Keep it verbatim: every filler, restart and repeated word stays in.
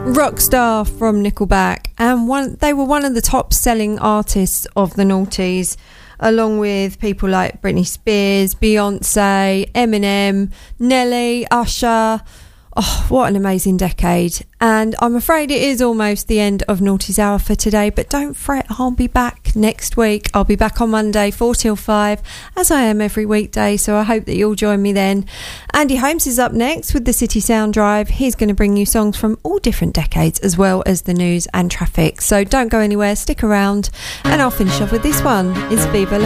Rockstar from Nickelback, and one they were one of the top selling artists of the noughties, along with people like Britney Spears, Beyonce, Eminem, Nelly, Usher. Oh, what an amazing decade. And I'm afraid it is almost the end of Naughty's Hour for today, but don't fret, I'll be back next week. I'll be back on Monday, four till five, as I am every weekday, so I hope that you'll join me then. Andy Holmes is up next with the City Sound Drive. He's going to bring you songs from all different decades, as well as the news and traffic. So don't go anywhere, stick around, and I'll finish off with this one. It's Viva La